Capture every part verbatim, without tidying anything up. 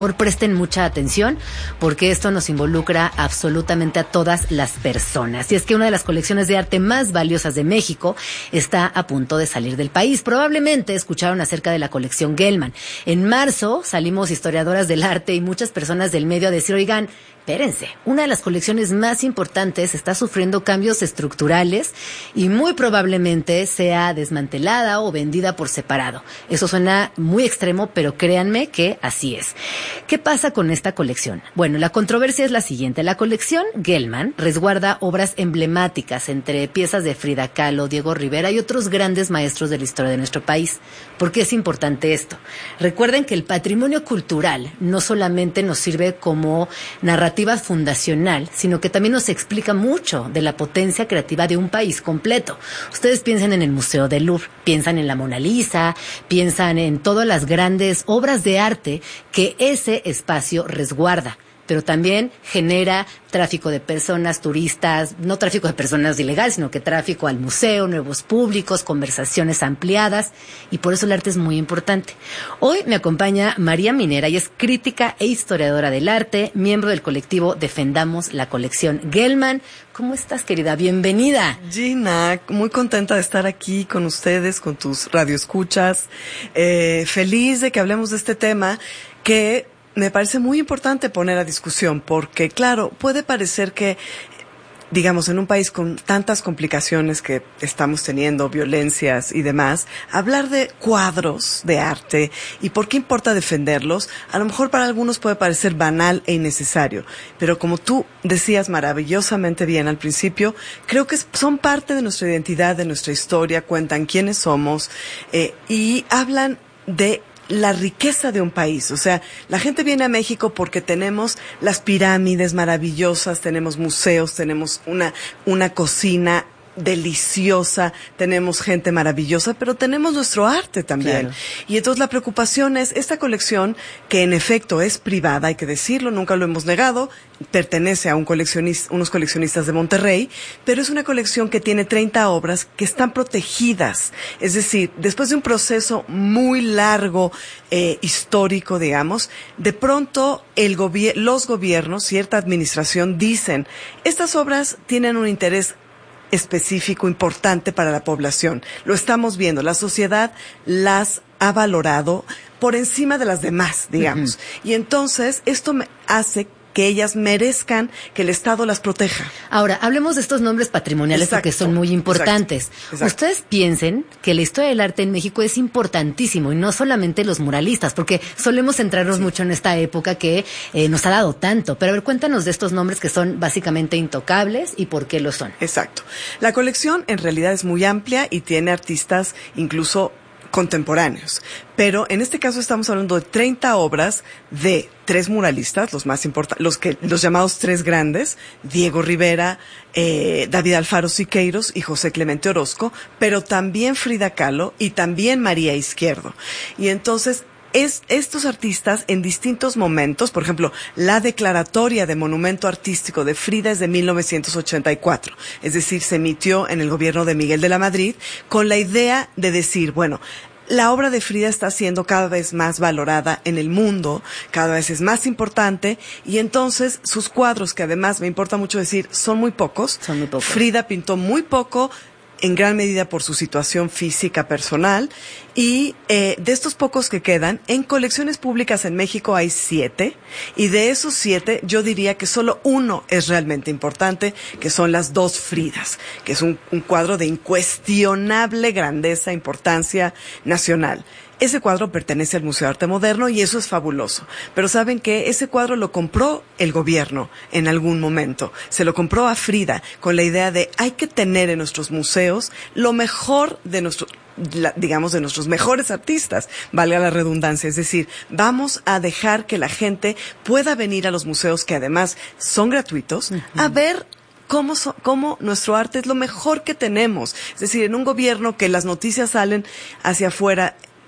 Por presten mucha atención porque esto nos involucra absolutamente a todas las personas. Y es que una de las colecciones de arte más valiosas de México está a punto de salir del país. Probablemente escucharon acerca de la colección Gelman. En marzo salimos historiadoras del arte y muchas personas del medio a decir, oigan, espérense, una de las colecciones más importantes está sufriendo cambios estructurales y muy probablemente sea desmantelada o vendida por separado. Eso suena muy extremo, pero créanme que así es. ¿Qué pasa con esta colección? Bueno, la controversia es la siguiente. La colección Gelman resguarda obras emblemáticas entre piezas de Frida Kahlo, Diego Rivera y otros grandes maestros de la historia de nuestro país. ¿Por qué es importante esto? Recuerden que el patrimonio cultural no solamente nos sirve como narrativa fundacional, sino que también nos explica mucho de la potencia creativa de un país completo. Ustedes piensan en el Museo del Louvre, piensan en la Mona Lisa, piensan en todas las grandes obras de arte que ese espacio resguarda, pero también genera tráfico de personas, turistas, no tráfico de personas ilegales, sino que tráfico al museo, nuevos públicos, conversaciones ampliadas, y por eso el arte es muy importante. Hoy me acompaña María Minera, y es crítica e historiadora del arte, miembro del colectivo Defendamos la Colección Gelman. ¿Cómo estás, querida? Bienvenida. Gina, muy contenta de estar aquí con ustedes, con tus radioescuchas, eh, feliz de que hablemos de este tema que me parece muy importante poner a discusión, porque claro, puede parecer que, digamos, en un país con tantas complicaciones que estamos teniendo, violencias y demás, hablar de cuadros de arte y por qué importa defenderlos, a lo mejor para algunos puede parecer banal e innecesario, pero como tú decías maravillosamente bien al principio, creo que son parte de nuestra identidad, de nuestra historia, cuentan quiénes somos, eh, y hablan de la riqueza de un país. O sea, la gente viene a México porque tenemos las pirámides maravillosas, tenemos museos, tenemos una, una cocina deliciosa, tenemos gente maravillosa, pero tenemos nuestro arte también. Claro. Y entonces la preocupación es esta colección, que en efecto es privada, hay que decirlo, nunca lo hemos negado, pertenece a un coleccionista, unos coleccionistas de Monterrey, pero es una colección que tiene treinta obras que están protegidas. Es decir, después de un proceso muy largo, eh, histórico, digamos, de pronto el gobier- los gobiernos, cierta administración, dicen, estas obras tienen un interés específico, importante para la población. Lo estamos viendo, la sociedad las ha valorado por encima de las demás, digamos. Uh-huh. Y entonces esto me hace que ellas merezcan que el Estado las proteja. Ahora, hablemos de estos nombres patrimoniales. Exacto, porque son muy importantes. Exacto, exacto. Ustedes piensen que la historia del arte en México es importantísimo, y no solamente los muralistas, porque solemos centrarnos sí. mucho en esta época que eh, nos ha dado tanto. Pero a ver, cuéntanos de estos nombres que son básicamente intocables y por qué lo son. Exacto. La colección en realidad es muy amplia y tiene artistas incluso contemporáneos, pero en este caso estamos hablando de treinta obras de tres muralistas, los más importantes, los que los llamados tres grandes, Diego Rivera, eh, David Alfaro Siqueiros y José Clemente Orozco, pero también Frida Kahlo y también María Izquierdo. Y entonces es estos artistas en distintos momentos, por ejemplo, la declaratoria de monumento artístico de Frida es de mil novecientos ochenta y cuatro, es decir, se emitió en el gobierno de Miguel de la Madrid con la idea de decir, bueno, la obra de Frida está siendo cada vez más valorada en el mundo, cada vez es más importante, y entonces sus cuadros, que además me importa mucho decir, son muy pocos. Son muy pocos. Frida pintó muy poco, en gran medida por su situación física personal, y eh, de estos pocos que quedan, en colecciones públicas en México hay siete, y de esos siete yo diría que solo uno es realmente importante, que son las dos Fridas, que es un, un cuadro de incuestionable grandeza, importancia nacional. Ese cuadro pertenece al Museo de Arte Moderno y eso es fabuloso. Pero ¿saben qué? Ese cuadro lo compró el gobierno en algún momento. Se lo compró a Frida con la idea de hay que tener en nuestros museos lo mejor de nuestro, la, digamos, de nuestros mejores artistas, valga la redundancia. Es decir, vamos a dejar que la gente pueda venir a los museos, que además son gratuitos, uh-huh. a ver Cómo, so, cómo nuestro arte es lo mejor que tenemos. Es decir, en un gobierno que las noticias salen hacia afuera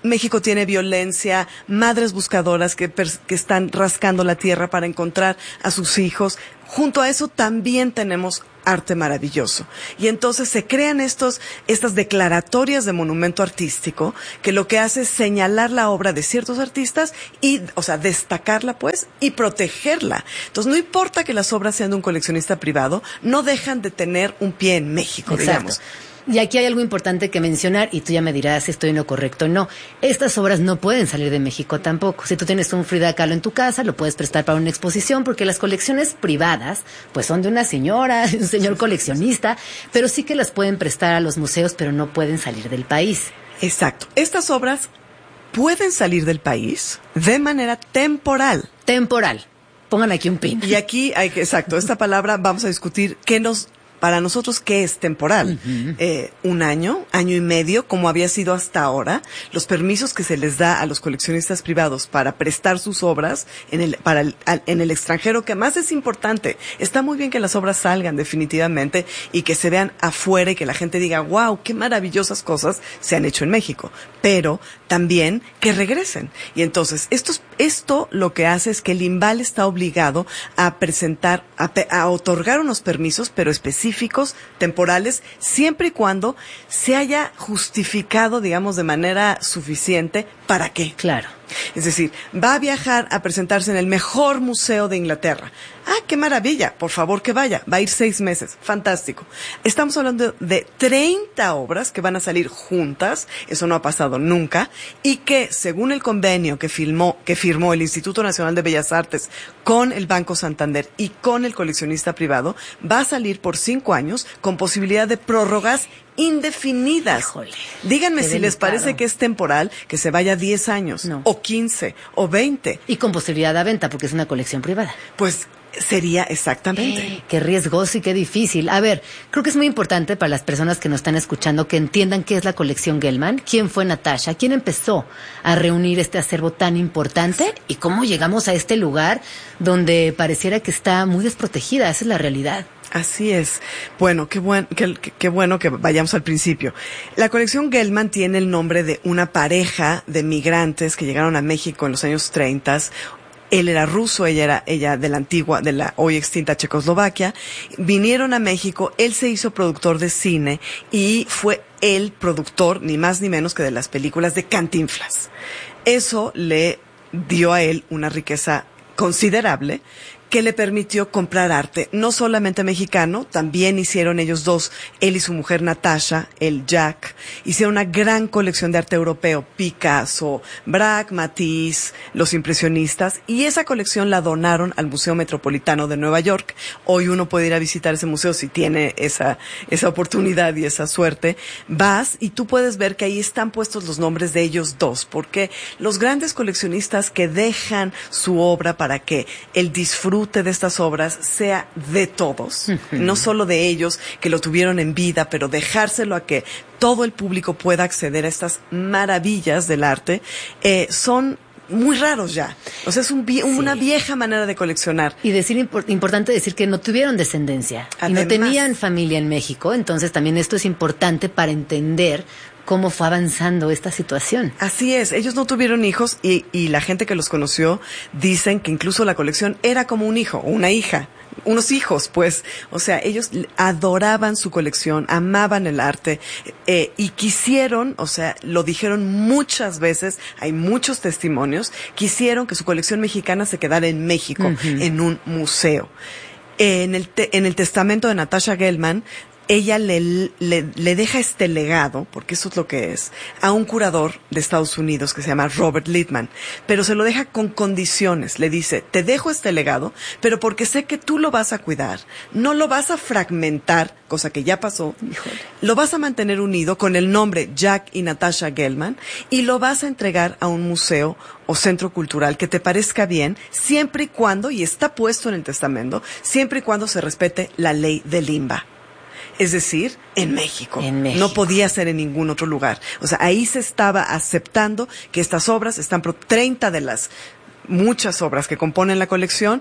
México tiene violencia, madres buscadoras que, que están rascando la tierra para encontrar a sus hijos. Junto a eso también tenemos arte maravilloso. Y entonces se crean estos, estas declaratorias de monumento artístico que lo que hace es señalar la obra de ciertos artistas y, o sea, destacarla pues y protegerla. Entonces no importa que las obras sean de un coleccionista privado, no dejan de tener un pie en México, Exacto. digamos. Y aquí hay algo importante que mencionar, y tú ya me dirás si estoy en lo correcto o no. Estas obras no pueden salir de México tampoco. Si tú tienes un Frida Kahlo en tu casa, lo puedes prestar para una exposición, porque las colecciones privadas, pues son de una señora, un señor coleccionista, pero sí que las pueden prestar a los museos, pero no pueden salir del país. Exacto. Estas obras pueden salir del país de manera temporal. Temporal. Pongan aquí un pin. Y aquí hay que, exacto, esta palabra vamos a discutir qué nos... Para nosotros, ¿qué es temporal? Uh-huh. Eh, un año, año y medio, como había sido hasta ahora. Los permisos que se les da a los coleccionistas privados para prestar sus obras en el, para el, al, en el extranjero, que más es importante. Está muy bien que las obras salgan definitivamente y que se vean afuera y que la gente diga, wow, qué maravillosas cosas se han hecho en México. Pero también que regresen. Y entonces, esto, esto lo que hace es que el INVAL está obligado a presentar, a, a otorgar unos permisos, pero específicos, temporales, siempre y cuando se haya justificado, digamos, de manera suficiente. ¿Para qué? Claro. Es decir, va a viajar a presentarse en el mejor museo de Inglaterra. ¡Ah, qué maravilla! Por favor, que vaya. Va a ir seis meses. Fantástico. Estamos hablando de treinta obras que van a salir juntas. Eso no ha pasado nunca. Y que, según el convenio que firmó, que firmó el Instituto Nacional de Bellas Artes con el Banco Santander y con el coleccionista privado, va a salir por cinco años con posibilidad de prórrogas indefinidas. Híjole, díganme si delicado. Les parece que es temporal, que se vaya diez años, no. o quince, o veinte. Y con posibilidad de venta, porque es una colección privada. Pues sería exactamente. Eh, qué riesgoso y qué difícil. A ver, creo que es muy importante para las personas que nos están escuchando que entiendan qué es la colección Gelman, quién fue Natasha, quién empezó a reunir este acervo tan importante y cómo llegamos a este lugar donde pareciera que está muy desprotegida. Esa es la realidad. Así es. Bueno, qué, buen, qué, qué bueno que vayamos al principio. La colección Gelman tiene el nombre de una pareja de migrantes que llegaron a México en los años treinta. Él era ruso, ella era ella de la antigua, de la hoy extinta Checoslovaquia. Vinieron a México, él se hizo productor de cine y fue el productor, ni más ni menos que de las películas de Cantinflas. Eso le dio a él una riqueza considerable que le permitió comprar arte, no solamente mexicano, también hicieron ellos dos, él y su mujer Natasha, el Jack, hicieron una gran colección de arte europeo, Picasso, Braque, Matisse, los impresionistas, y esa colección la donaron al Museo Metropolitano de Nueva York. Hoy uno puede ir a visitar ese museo si tiene esa, esa oportunidad y esa suerte. Vas y tú puedes ver que ahí están puestos los nombres de ellos dos, porque los grandes coleccionistas que dejan su obra para que el disfrute de estas obras sea de todos, uh-huh. no solo de ellos que lo tuvieron en vida, pero dejárselo a que todo el público pueda acceder a estas maravillas del arte, eh, son muy raros ya. O sea, es un, una sí. vieja manera de coleccionar. Y decir import, importante decir que no tuvieron descendencia. Además, y no tenían familia en México. Entonces también esto es importante para entender cómo fue avanzando esta situación. Así es, ellos no tuvieron hijos y, y la gente que los conoció dicen que incluso la colección era como un hijo o una hija. Unos hijos, pues, o sea, ellos adoraban su colección, amaban el arte eh, y quisieron, o sea, lo dijeron muchas veces, hay muchos testimonios, quisieron que su colección mexicana se quedara en México, uh-huh. en un museo. Eh, en el te, en el testamento de Natasha Gelman, ella le, le, le deja este legado, porque eso es lo que es, a un curador de Estados Unidos que se llama Robert Littman, pero se lo deja con condiciones. Le dice, te dejo este legado, pero porque sé que tú lo vas a cuidar, no lo vas a fragmentar, cosa que ya pasó, Híjole. Lo vas a mantener unido con el nombre Jack y Natasha Gelman y lo vas a entregar a un museo o centro cultural que te parezca bien, siempre y cuando, y está puesto en el testamento, siempre y cuando se respete la ley del I N B A. Es decir, en México. en México. No podía ser en ningún otro lugar. O sea, ahí se estaba aceptando que estas obras están, treinta de las muchas obras que componen la colección,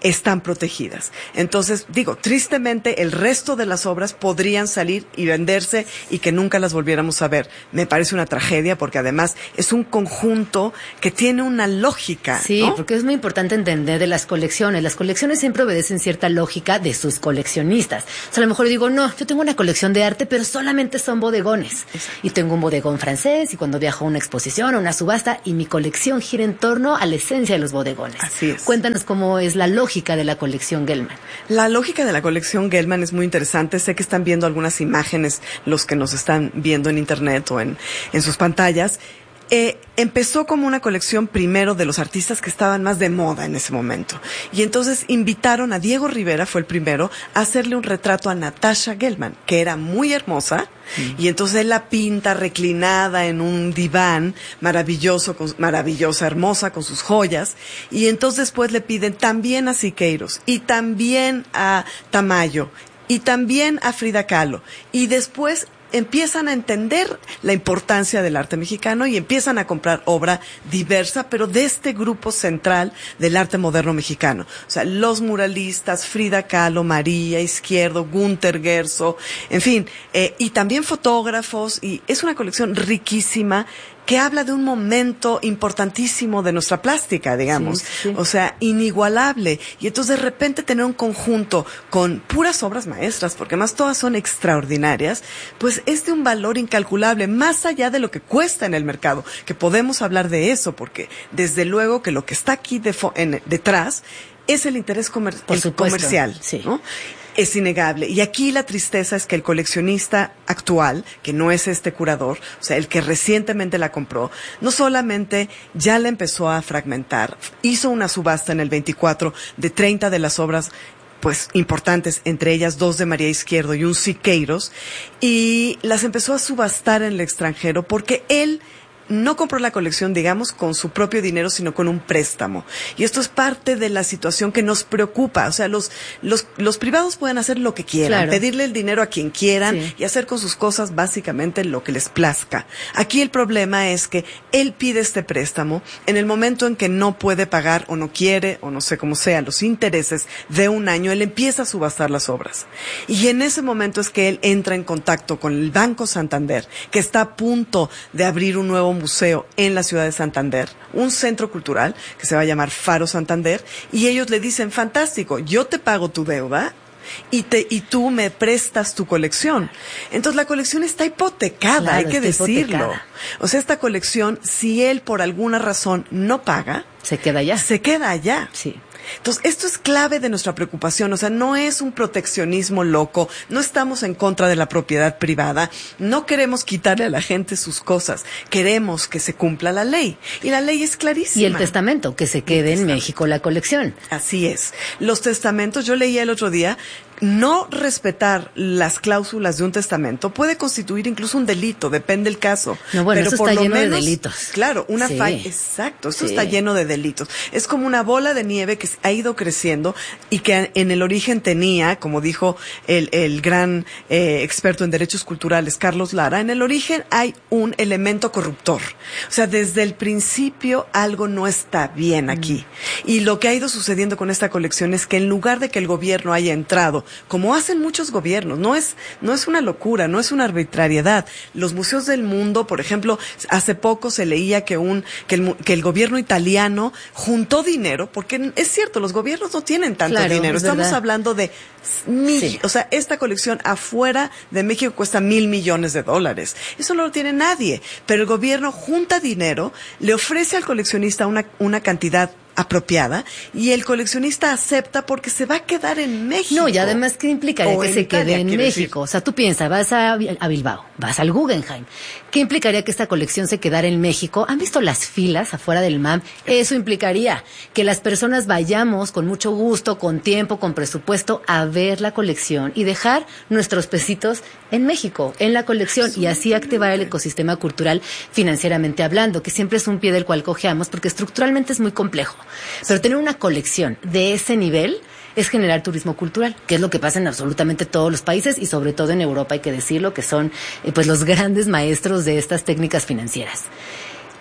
están protegidas. Entonces, digo, tristemente el resto de las obras podrían salir y venderse y que nunca las volviéramos a ver. Me parece una tragedia porque además es un conjunto que tiene una lógica. Sí, ¿no? Porque es muy importante entender de las colecciones. Las colecciones siempre obedecen cierta lógica de sus coleccionistas. O sea, a lo mejor digo, no, yo tengo una colección de arte, pero solamente son bodegones. Exacto. Y tengo un bodegón francés y cuando viajo a una exposición o una subasta y mi colección gira en torno a la esencia de los bodegones. Así es. Cuéntanos cómo es la lógica de la colección Gelman. La lógica de la colección Gelman es muy interesante. Sé que están viendo algunas imágenes los que nos están viendo en internet o en, en sus pantallas. Eh, empezó como una colección primero de los artistas que estaban más de moda en ese momento. Y entonces invitaron a Diego Rivera, fue el primero, a hacerle un retrato a Natasha Gelman, que era muy hermosa. Mm. Y entonces él la pinta reclinada en un diván maravilloso, con, maravillosa, hermosa, con sus joyas. Y entonces después le piden también a Siqueiros y también a Tamayo y también a Frida Kahlo. Y después empiezan a entender la importancia del arte mexicano y empiezan a comprar obra diversa, pero de este grupo central del arte moderno mexicano. O sea, los muralistas, Frida Kahlo, María Izquierdo, Günter Guerzo, en fin, eh, y también fotógrafos, y es una colección riquísima que habla de un momento importantísimo de nuestra plástica, digamos. Sí, sí. O sea, inigualable. Y entonces de repente tener un conjunto con puras obras maestras, porque más todas son extraordinarias, pues es de un valor incalculable, más allá de lo que cuesta en el mercado, que podemos hablar de eso, porque desde luego que lo que está aquí de en, detrás es el interés comer Por el supuesto, comercial, sí. ¿no? Es innegable. Y aquí la tristeza es que el coleccionista actual, que no es este curador, o sea, el que recientemente la compró, no solamente ya la empezó a fragmentar, hizo una subasta en el veinticuatro de treinta de las obras pues importantes, entre ellas dos de María Izquierdo y un Siqueiros, y las empezó a subastar en el extranjero porque él no compró la colección, digamos, con su propio dinero, sino con un préstamo. Y esto es parte de la situación que nos preocupa. O sea, los los los privados pueden hacer lo que quieran, claro. pedirle el dinero a quien quieran sí. y hacer con sus cosas básicamente lo que les plazca. Aquí el problema es que él pide este préstamo en el momento en que no puede pagar o no quiere, o no sé cómo sea, los intereses de un año, él empieza a subastar las obras. Y en ese momento es que él entra en contacto con el Banco Santander, que está a punto de abrir un nuevo museo en la ciudad de Santander, un centro cultural que se va a llamar Faro Santander, y ellos le dicen, fantástico, yo te pago tu deuda y te y tú me prestas tu colección. Entonces la colección está hipotecada, claro, hay que decirlo. Hipotecada. O sea, esta colección, si él por alguna razón no paga, se queda allá. Se queda allá. Sí. Entonces, esto es clave de nuestra preocupación, o sea, no es un proteccionismo loco, no estamos en contra de la propiedad privada, no queremos quitarle a la gente sus cosas, queremos que se cumpla la ley, y la ley es clarísima. Y el testamento, que se quede en México la colección. Así es. Los testamentos, yo leía el otro día, no respetar las cláusulas de un testamento puede constituir incluso un delito, depende del caso. No, bueno, pero eso por está lo lleno menos, de delitos. Claro, una sí. falla, exacto, esto sí. está lleno de delitos. Es como una bola de nieve que ha ido creciendo y que en el origen tenía, como dijo el, el gran eh, experto en derechos culturales, Carlos Lara, en el origen hay un elemento corruptor. O sea, desde el principio algo no está bien aquí. Mm. Y lo que ha ido sucediendo con esta colección es que en lugar de que el gobierno haya entrado, como hacen muchos gobiernos, no es, no es una locura, no es una arbitrariedad. Los museos del mundo, por ejemplo, hace poco se leía que un, que el, que el gobierno italiano juntó dinero, porque es cierto, los gobiernos no tienen tanto claro, dinero. Estamos verdad. hablando de mil, sí. o sea, esta colección afuera de México cuesta mil millones de dólares. Eso no lo tiene nadie. Pero el gobierno junta dinero, le ofrece al coleccionista una, una cantidad apropiada y el coleccionista acepta porque se va a quedar en México. No, y además, ¿qué implicaría o que en se Italia, quede en México? Decir. O sea, tú piensas, vas a, a Bilbao, vas al Guggenheim. ¿Qué implicaría que esta colección se quedara en México? ¿Han visto las filas afuera del M A M? Eso implicaría que las personas vayamos con mucho gusto, con tiempo, con presupuesto, a ver la colección y dejar nuestros pesitos en México, en la colección, y así activar el ecosistema cultural financieramente hablando, que siempre es un pie del cual cojeamos, porque estructuralmente es muy complejo. Pero tener una colección de ese nivel es generar turismo cultural, que es lo que pasa en absolutamente todos los países y sobre todo en Europa, hay que decirlo, que son eh, pues los grandes maestros de estas técnicas financieras.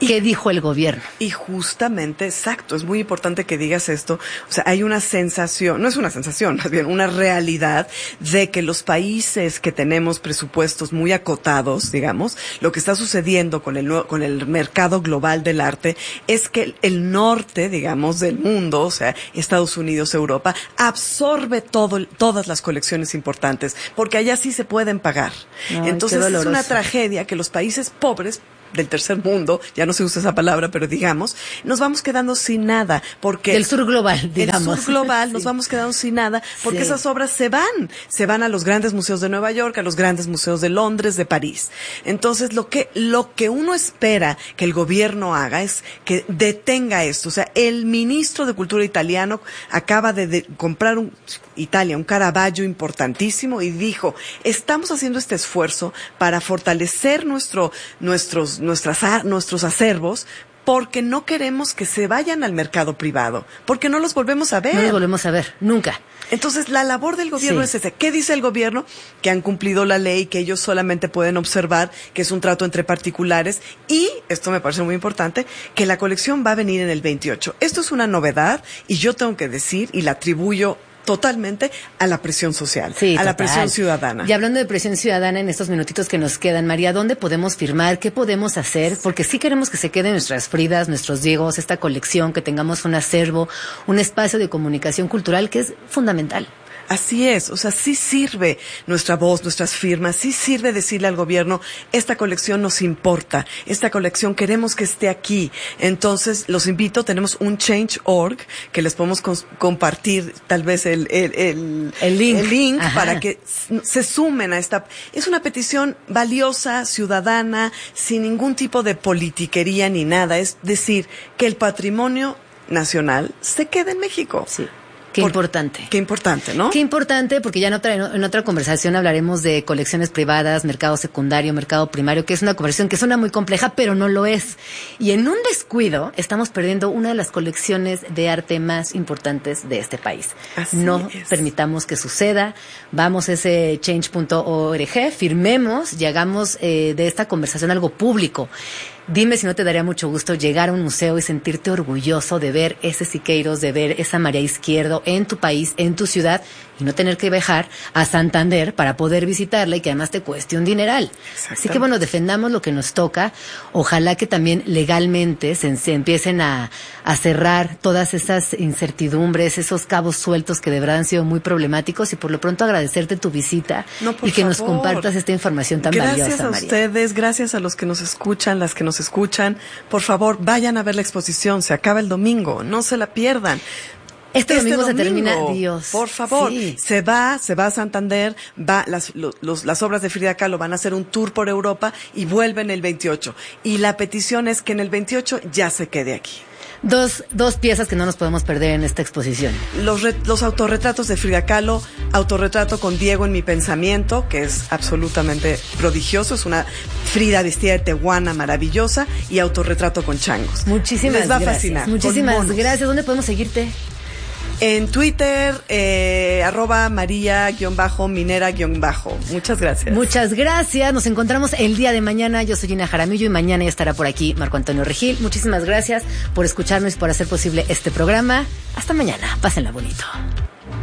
¿Qué dijo el gobierno? Y justamente, exacto, es muy importante que digas esto. O sea, hay una sensación, no es una sensación, más bien una realidad de que los países que tenemos presupuestos muy acotados, digamos, lo que está sucediendo con el, con el mercado global del arte es que el, el norte, digamos, del mundo, o sea, Estados Unidos, Europa, absorbe todo, todas las colecciones importantes, porque allá sí se pueden pagar. Ay, Entonces es una tragedia que los países pobres del tercer mundo, ya no se usa esa palabra, pero digamos, nos vamos quedando sin nada, porque... Del sur global, digamos. El sur global, sí. Nos Sí. vamos quedando sin nada, porque Sí. esas obras se van, se van a los grandes museos de Nueva York, a los grandes museos de Londres, de París. Entonces, lo que, lo que uno espera que el gobierno haga es que detenga esto. O sea, el ministro de Cultura italiano acaba de, de comprar un, Italia, un Caravaggio importantísimo y dijo, estamos haciendo este esfuerzo para fortalecer nuestro, nuestros, nuestras, nuestros acervos, porque no queremos que se vayan al mercado privado, porque no los volvemos a ver. No los volvemos a ver, nunca. Entonces, la labor del gobierno Sí. es ese. ¿Qué dice el gobierno? Que han cumplido la ley, que ellos solamente pueden observar, que es un trato entre particulares y, esto me parece muy importante, que la colección va a venir en el veintiocho. Esto es una novedad y yo tengo que decir, y la atribuyo totalmente a la presión social, Sí, a total. la presión ciudadana. Y hablando de presión ciudadana, en estos minutitos que nos quedan, María, ¿dónde podemos firmar? ¿Qué podemos hacer? Porque sí queremos que se queden nuestras Fridas, nuestros Diegos, esta colección, que tengamos un acervo, un espacio de comunicación cultural que es fundamental. Así es, o sea, sí sirve nuestra voz, nuestras firmas, sí sirve decirle al gobierno, esta colección nos importa, esta colección queremos que esté aquí. Entonces, los invito, tenemos un change punto org que les podemos cons- compartir tal vez el, el, el, El link. el link Ajá. para que s- se sumen a esta. Es una petición valiosa, ciudadana, sin ningún tipo de politiquería ni nada. Es decir, que el patrimonio nacional se quede en México. Sí. Qué Por- importante. Qué importante, ¿no? Qué importante, porque ya en otra, en otra conversación hablaremos de colecciones privadas, mercado secundario, mercado primario, que es una conversación que suena muy compleja, pero no lo es. Y en un descuido estamos perdiendo una de las colecciones de arte más importantes de este país. Así no es. permitamos que suceda. Vamos a ese change punto org, firmemos y hagamos eh, de esta conversación algo público. Dime si no te daría mucho gusto llegar a un museo y sentirte orgulloso de ver ese Siqueiros, de ver esa María Izquierdo en tu país, en tu ciudad, y no tener que viajar a Santander para poder visitarla y que además te cueste un dineral. Así que bueno, defendamos lo que nos toca. Ojalá que también legalmente se, se empiecen a, a cerrar todas esas incertidumbres, esos cabos sueltos que de verdad han sido muy problemáticos, y por lo pronto agradecerte tu visita No, por y que nos favor. compartas esta información tan Gracias valiosa, a María. ustedes, gracias a los que nos escuchan, las que nos escuchan. Por favor, vayan a ver la exposición, se acaba el domingo, no se la pierdan. Este, domingo, se termina, Dios. Por favor, Sí. se va, se va a Santander, va, las, lo- los, las obras de Frida Kahlo van a hacer un tour por Europa y vuelven el veintiocho. Y la petición es que en el veintiocho ya se quede aquí. Dos, dos piezas que no nos podemos perder en esta exposición. Los, re- los autorretratos de Frida Kahlo, autorretrato con Diego en mi pensamiento, que es absolutamente prodigioso, es una Frida vestida de tehuana maravillosa, y autorretrato con changos. Muchísimas Les va gracias. a fascinar. con Muchísimas monos. gracias. ¿Dónde podemos seguirte? En Twitter, eh, arroba María-Minera-Bajo. Muchas gracias. Muchas gracias. Nos encontramos el día de mañana. Yo soy Gina Jaramillo y mañana ya estará por aquí Marco Antonio Regil. Muchísimas gracias por escucharnos y por hacer posible este programa. Hasta mañana. Pásenla bonito.